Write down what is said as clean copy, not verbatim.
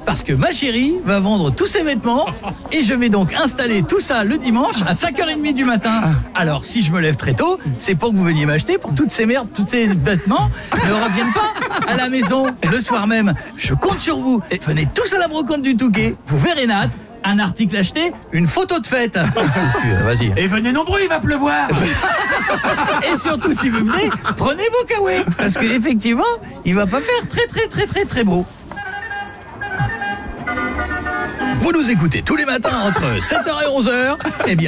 parce que ma chérie va vendre tous ses vêtements et je vais donc installer tout ça le dimanche à 5h30 du matin. Alors si je me lève très tôt, c'est pour que vous veniez m'acheter pour toutes ces merdes, tous ces vêtements ne reviennent pas à la maison le soir même. Je compte sur vous. Venez tous à la brocante du Touquet, vous verrez Nat. Un article acheté, une photo de fête. Vas-y. Et venez nombreux, il va pleuvoir. Et surtout, si vous venez, prenez vos kawaii. Parce qu'effectivement, il va pas faire très beau. Vous nous écoutez tous les matins entre 7h et 11h. Eh bien,